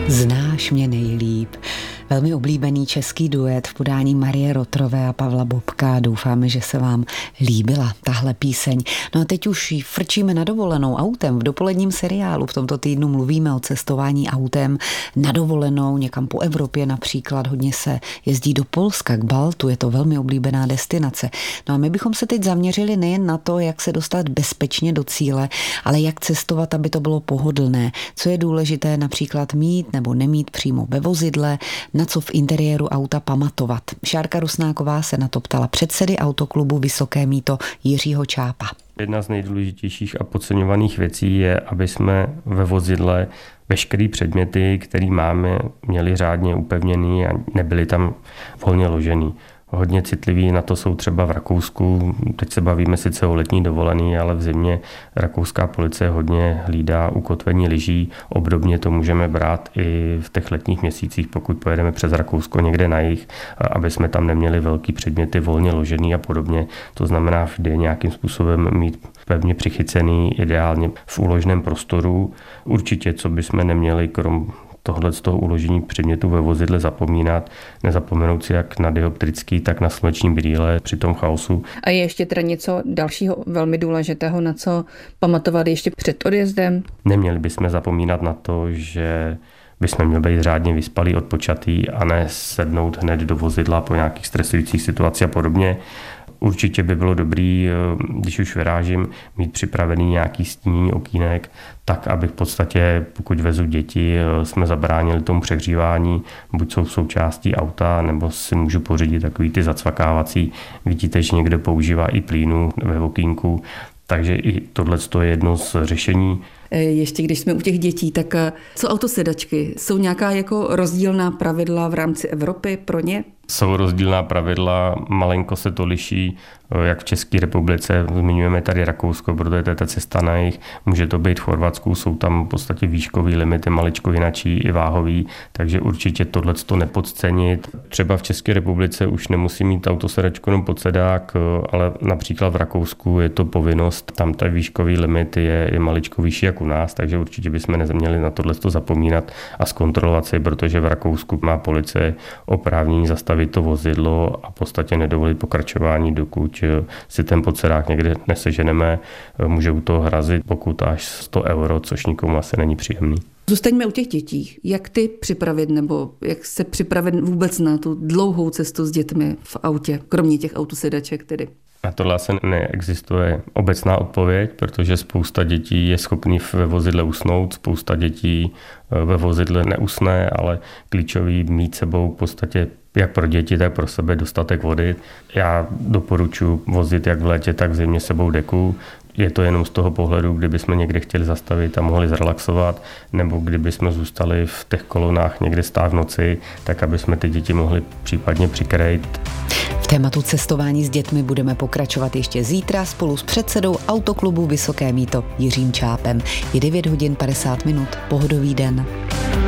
Znáš mě nejlíp. Velmi oblíbený český duet v podání Marie Rotrové a Pavla Bobka. Doufáme, že se vám líbila tahle píseň. No a teď už frčíme na dovolenou autem. V dopoledním seriálu v tomto týdnu mluvíme o cestování autem na dovolenou někam po Evropě například. Hodně se jezdí do Polska, k Baltu, je to velmi oblíbená destinace. No a my bychom se teď zaměřili nejen na to, jak se dostat bezpečně do cíle, ale jak cestovat, aby to bylo pohodlné. Co je důležité například mít nebo nemít přímo ve vozidle, na co v interiéru auta pamatovat. Šárka Rusnáková se na to ptala předsedy autoklubu Vysoké Mýto Jiřího Čápa. Jedna z nejdůležitějších a podceňovaných věcí je, aby jsme ve vozidle veškeré předměty, které máme, měli řádně upevněný a nebyly tam volně ložený. Hodně citlivý na to jsou třeba v Rakousku. Teď se bavíme sice o letní dovolený, ale v zimě rakouská policie hodně hlídá ukotvení lyží. Obdobně to můžeme brát i v těch letních měsících, pokud pojedeme přes Rakousko někde na jih, aby jsme tam neměli velký předměty volně ložený a podobně. To znamená vždy nějakým způsobem mít pevně přichycený, ideálně v úložném prostoru. Určitě, co bychom neměli, krom tohle z toho uložení předmětu ve vozidle zapomínat, nezapomenout si jak na dioptrický, tak na sluneční brýle při tom chaosu. A je ještě teda něco dalšího velmi důležitého, na co pamatovat ještě před odjezdem? Neměli bychom zapomínat na to, že bychom měli být řádně vyspalí, odpočatý a ne sednout hned do vozidla po nějakých stresujících situacích a podobně. Určitě by bylo dobrý, když už vyrážím, mít připravený nějaký stínění okýnek, tak aby v podstatě, pokud vezu děti, jsme zabránili tomu přehřívání, buď jsou součástí auta, nebo si můžu pořídit takový ty zacvakávací. Vidíte, že někdo používá i plínu ve okýnku, takže i tohle je jedno z řešení. Ještě když jsme u těch dětí, tak co autosedačky? Jsou nějaká jako rozdílná pravidla v rámci Evropy pro ně? Jsou rozdílná pravidla, malinko se to liší, jak v České republice, zmiňujeme tady Rakousko, protože to je ta cesta na jih, může to být v Chorvatsku, jsou tam v podstatě výškový limity, maličko jinačí i váhový, takže určitě tohleto nepodcenit. Třeba v České republice už nemusí mít autosedačku jenom podsedák, ale například v Rakousku je to povinnost, tam ta výškový limit je maličko vyšší jak u nás, takže určitě bychom neměli na tohleto zapomínat a zkontrolovat si, protože v Rakousku má policie oprávnění zastavit to vozidlo a v podstatě nedovolit pokračování, dokud si ten podsedák někde neseženeme. Může u toho hrazit pokuta až 100 €, což nikomu asi není příjemný. Zůstaňme u těch dětí. Jak ty připravit nebo jak se připravit vůbec na tu dlouhou cestu s dětmi v autě, kromě těch autosedaček tedy? Na tohle asi neexistuje obecná odpověď, protože spousta dětí je schopných ve vozidle usnout, spousta dětí ve vozidle neusne, ale klíčový mít sebou v podstatě jak pro děti, tak pro sebe dostatek vody. Já doporučuji vozit jak v létě, tak v zimě sebou deku. Je to jenom z toho pohledu, kdybychom někde chtěli zastavit a mohli zrelaxovat, nebo kdybychom zůstali v těch kolonách někde stát v noci, tak aby jsme ty děti mohli případně přikrýt. V tématu cestování s dětmi budeme pokračovat ještě zítra spolu s předsedou autoklubu Vysoké Mýto Jiřím Čápem. Je 9:50, pohodový den.